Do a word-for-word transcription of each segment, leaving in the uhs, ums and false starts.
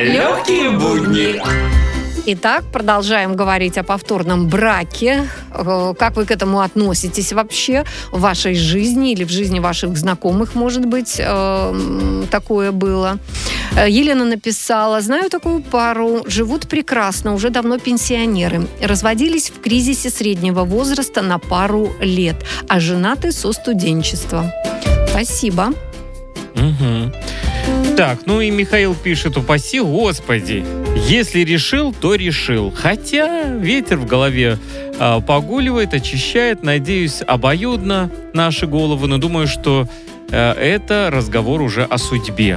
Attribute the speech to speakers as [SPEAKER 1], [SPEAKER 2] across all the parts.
[SPEAKER 1] Легкие будни.
[SPEAKER 2] Итак, продолжаем говорить о повторном браке. Как вы к этому относитесь вообще в вашей жизни или в жизни ваших знакомых, может быть, такое было? Елена написала: знаю такую пару, живут прекрасно, уже давно пенсионеры. Разводились в кризисе среднего возраста на пару лет, а женаты со студенчества. Спасибо.
[SPEAKER 3] Угу. Так, ну и Михаил пишет: упаси Господи, если решил, то решил. Хотя ветер в голове э, погуливает, очищает, надеюсь, обоюдно наши головы, но думаю, что э, это разговор уже о судьбе.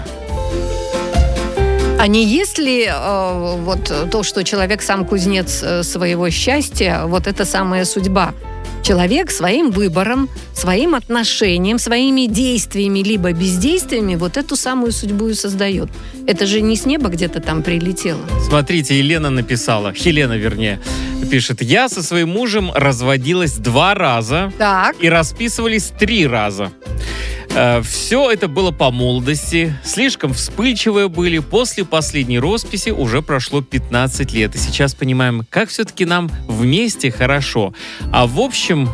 [SPEAKER 2] А не есть ли э, вот то, что человек сам кузнец своего счастья, вот это самая судьба? Человек своим выбором, своим отношением, своими действиями либо бездействиями вот эту самую судьбу и создает. Это же не с неба где-то там прилетело.
[SPEAKER 3] Смотрите, Елена написала, Хелена, вернее, пишет: я со своим мужем разводилась два раза
[SPEAKER 2] Так.
[SPEAKER 3] и расписывались три раза. Все это было по молодости, слишком вспыльчивые были. После последней росписи уже прошло пятнадцать лет. И сейчас понимаем, как все-таки нам вместе хорошо. А в общем,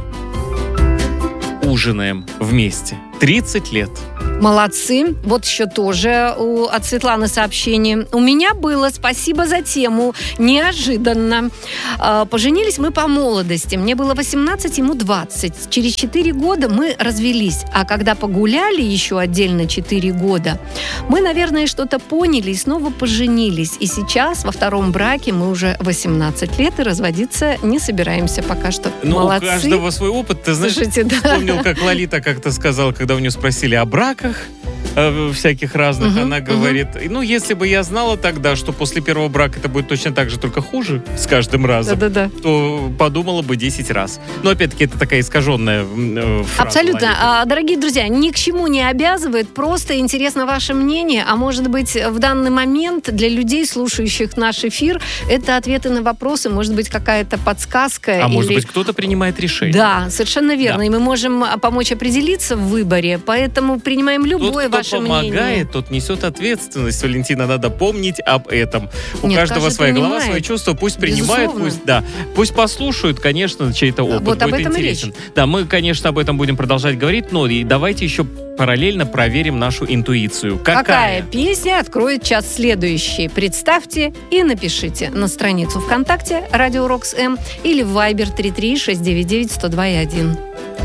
[SPEAKER 3] ужинаем вместе тридцать лет.
[SPEAKER 2] Молодцы. Вот еще тоже у, от Светланы сообщение. У меня было, спасибо за тему, неожиданно. Э, поженились мы по молодости. Мне было восемнадцать, ему двадцать. Через четыре года мы развелись. А когда погуляли еще отдельно четыре года, мы, наверное, что-то поняли и снова поженились. И сейчас во втором браке мы уже восемнадцать лет и разводиться не собираемся пока что.
[SPEAKER 3] Ну,
[SPEAKER 2] молодцы.
[SPEAKER 3] У каждого свой опыт. Ты знаешь,
[SPEAKER 2] Слушайте, да.
[SPEAKER 3] вспомнил, как Лолита как-то сказала, когда у нее спросили о браках э, всяких разных,
[SPEAKER 2] Угу,
[SPEAKER 3] она говорит: ну, если бы я знала тогда, что после первого брака это будет точно так же, только хуже с каждым разом,
[SPEAKER 2] Да-да-да.
[SPEAKER 3] то подумала бы десять раз. Но, опять-таки, это такая искаженная э, фраза.
[SPEAKER 2] Абсолютно.
[SPEAKER 3] Лолиты.
[SPEAKER 2] А, дорогие друзья, ни к чему не обязывает, просто интересно ваше мнение, а может быть, в данный момент для людей, слушающих наш эфир, это ответы на вопросы, может быть, какая-то подсказка.
[SPEAKER 3] А
[SPEAKER 2] или...
[SPEAKER 3] может быть, кто-то принимает решение.
[SPEAKER 2] Да, совершенно верно.
[SPEAKER 3] Да.
[SPEAKER 2] И мы можем помочь определиться в выборе, поэтому принимаем любое
[SPEAKER 3] Тот, кто
[SPEAKER 2] ваше
[SPEAKER 3] помогает,
[SPEAKER 2] мнение.
[SPEAKER 3] тот несет ответственность. Валентина, надо помнить об этом. У
[SPEAKER 2] Нет,
[SPEAKER 3] каждого
[SPEAKER 2] каждый
[SPEAKER 3] своя голова,
[SPEAKER 2] принимает.
[SPEAKER 3] свои чувства. Пусть принимают,
[SPEAKER 2] Безусловно.
[SPEAKER 3] пусть, да, пусть послушают, конечно, чей-то опыт.
[SPEAKER 2] Вот об
[SPEAKER 3] будет
[SPEAKER 2] этом и
[SPEAKER 3] интересен.
[SPEAKER 2] речь.
[SPEAKER 3] Да, мы, конечно, об этом будем продолжать говорить, но и давайте еще параллельно проверим нашу интуицию. Какая?
[SPEAKER 2] Какая песня откроет час следующий? Представьте и напишите на страницу ВКонтакте Радио Рокс М или в Вайбер три три шесть девять девять сто два и один.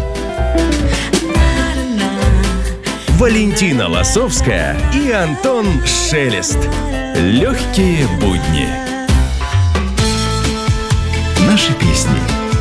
[SPEAKER 1] Валентина Лосовская и Антон Шелест. Легкие будни. Наши песни.